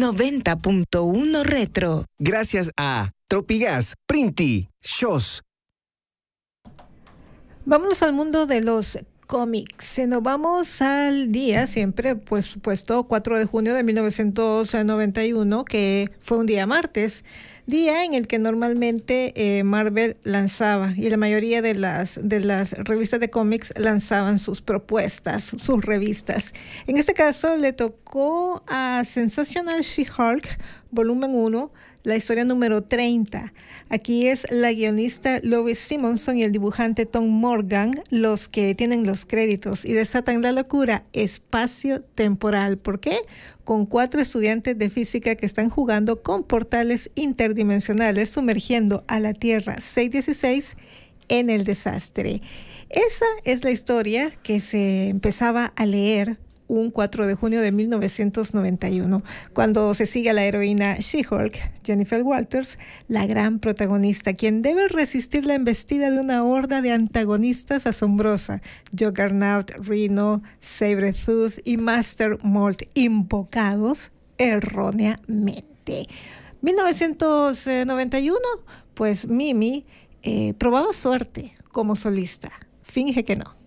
90.1 Retro. Gracias a Tropigas, Printi, Shows. Vámonos al mundo de los cómics. Nos vamos al día, siempre, por supuesto, 4 de junio de 1991, que fue un día martes, día en el que normalmente Marvel lanzaba, y la mayoría de las revistas de cómics lanzaban sus propuestas, sus revistas. En este caso le tocó a Sensational She-Hulk, volumen 1, la historia número 30. Aquí es la guionista Lois Simonson y el dibujante Tom Morgan los que tienen los créditos y desatan la locura espacio-temporal. ¿Por qué? Con 4 estudiantes de física que están jugando con portales interdimensionales, sumergiendo a la Tierra 616 en el desastre. Esa es la historia que se empezaba a leer un 4 de junio de 1991, cuando se sigue a la heroína She-Hulk, Jennifer Walters, la gran protagonista, quien debe resistir la embestida de una horda de antagonistas asombrosa: Juggernaut, Rhino, Sabretooth y Master Mold, invocados erróneamente. 1991, pues Mimi probaba suerte como solista. Finge que no.